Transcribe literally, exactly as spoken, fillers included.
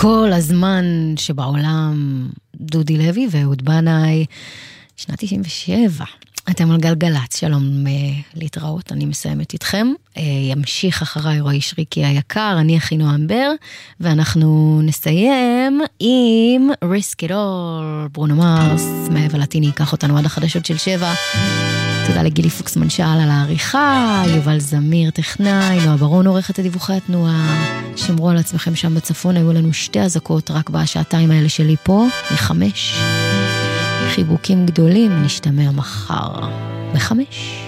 כל הזמן שבעולם, דודי לוי ואהוד בנאי, שנת תשעים ושבע. אתם על גלגלת, שלום, להתראות, אני מסיימת איתכם. ימשיך אחריי רועי שריקי היקר, אני אחינועם בר, ואנחנו נסיים עם Risk It All, ברונו מרס, מהב הלטיני, ייקח אותנו עד החדשות של שבע. תודה לגילי פוקסמן שעל על העריכה, יובל זמיר טכנאי, נועה ברון עורכת את דיווחי התנועה. שמרו על עצמכם שם בצפון, היו לנו שתי אזעקות רק בשעתיים האלה שלי פה, מחמש. חיבוקים גדולים, נשתמע מחר בחמש.